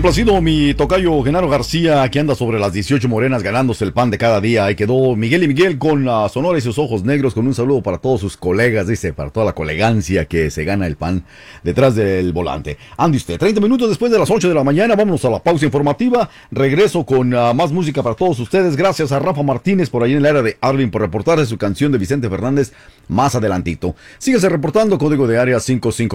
complacido mi tocayo Genaro García, que anda sobre las 18 morenas ganándose el pan de cada día. Ahí quedó Miguel y Miguel con la Sonora y sus ojos negros, con un saludo para todos sus colegas, dice, para toda la colegancia que se gana el pan detrás del volante. Ande usted, 30 minutos después de las 8 de la mañana, vámonos a la pausa informativa. Regreso con más música para todos ustedes. Gracias a Rafa Martínez por ahí en el área de Arlin por reportarse su canción de Vicente Fernández más adelantito. Síguese reportando, código de área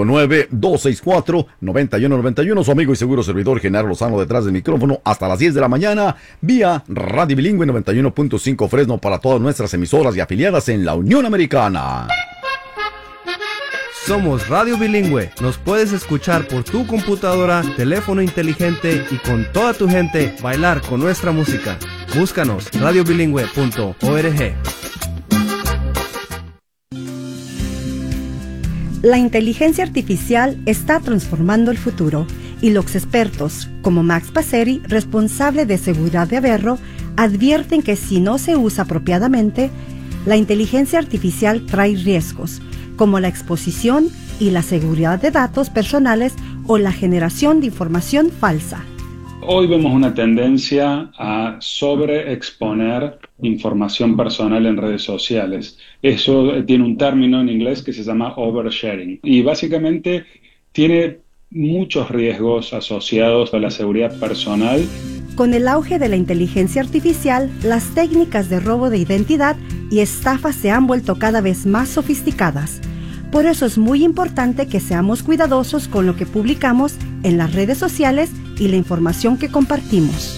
559-264-9191. Su amigo y seguro servidor Genaro Lozano detrás del micrófono hasta las 10 de la mañana, vía Radio Bilingüe 91.5 Fresno para todas nuestras emisoras y afiliadas en la Unión Americana. Somos Radio Bilingüe. Nos puedes escuchar por tu computadora, teléfono inteligente y con toda tu gente bailar con nuestra música. Búscanos radiobilingüe.org. La inteligencia artificial está transformando el futuro y los expertos, como Max Passeri, responsable de seguridad de Averro, advierten que si no se usa apropiadamente, la inteligencia artificial trae riesgos, como la exposición y la seguridad de datos personales o la generación de información falsa. Hoy vemos una tendencia a sobreexponer información personal en redes sociales. Eso tiene un término en inglés que se llama oversharing y básicamente tiene muchos riesgos asociados a la seguridad personal. Con el auge de la inteligencia artificial, las técnicas de robo de identidad y estafas se han vuelto cada vez más sofisticadas. Por eso es muy importante que seamos cuidadosos con lo que publicamos en las redes sociales y la información que compartimos.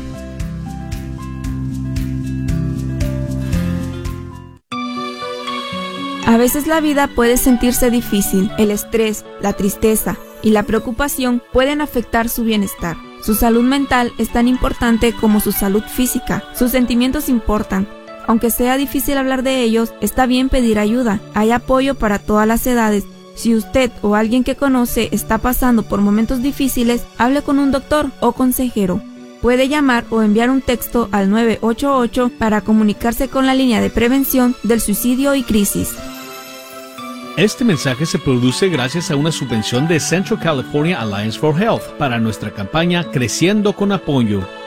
A veces la vida puede sentirse difícil. El estrés, la tristeza y la preocupación pueden afectar su bienestar. Su salud mental es tan importante como su salud física. Sus sentimientos importan. Aunque sea difícil hablar de ellos, está bien pedir ayuda. Hay apoyo para todas las edades. Si usted o alguien que conoce está pasando por momentos difíciles, hable con un doctor o consejero. Puede llamar o enviar un texto al 988 para comunicarse con la línea de prevención del suicidio y crisis. Este mensaje se produce gracias a una subvención de Central California Alliance for Health para nuestra campaña Creciendo con Apoyo.